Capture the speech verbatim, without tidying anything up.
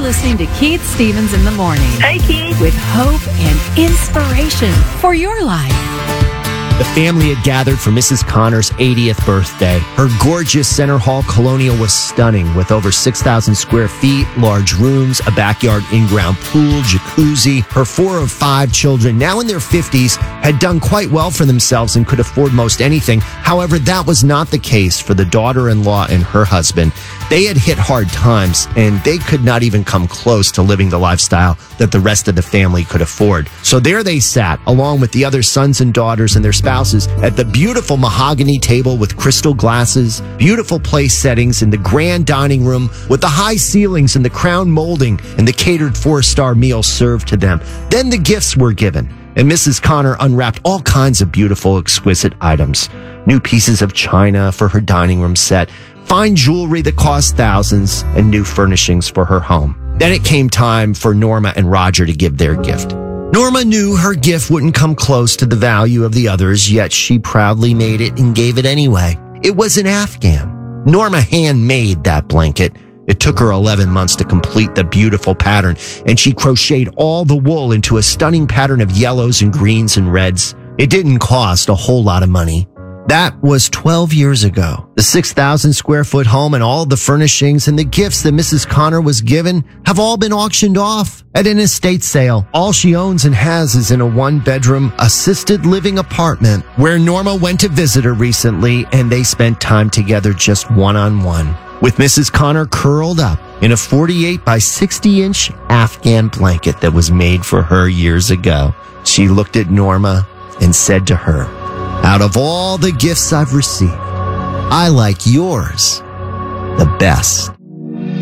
listening to Keith Stevens in the Morning. Hey, Keith. With hope and inspiration for your life. The family had gathered for Missus Connor's eightieth birthday. Her gorgeous Center Hall Colonial was stunning, with over six thousand square feet, large rooms, a backyard in-ground pool, jacuzzi. Her four of five children, now in their fifties, had done quite well for themselves and could afford most anything. However, that was not the case for the daughter-in-law and her husband. They had hit hard times, and they could not even come close to living the lifestyle that the rest of the family could afford. So there they sat, along with the other sons and daughters and their spouses, at the beautiful mahogany table with crystal glasses, beautiful place settings in the grand dining room with the high ceilings and the crown molding and the catered four-star meal served to them. Then the gifts were given, and Missus Connor unwrapped all kinds of beautiful, exquisite items. New pieces of china for her dining room set, fine jewelry that cost thousands, and new furnishings for her home. Then it came time for Norma and Roger to give their gift. Norma knew her gift wouldn't come close to the value of the others, yet she proudly made it and gave it anyway. It was an Afghan. Norma handmade that blanket. It took her eleven months to complete the beautiful pattern, and she crocheted all the wool into a stunning pattern of yellows and greens and reds. It didn't cost a whole lot of money. That was twelve years ago. The six thousand square foot home and all the furnishings and the gifts that Missus Connor was given have all been auctioned off at an estate sale. All she owns and has is in a one bedroom assisted living apartment where Norma went to visit her recently, and they spent time together just one on one, with Missus Connor curled up in a forty-eight by sixty inch Afghan blanket that was made for her years ago. She looked at Norma and said to her, "Out of all the gifts I've received, I like yours the best."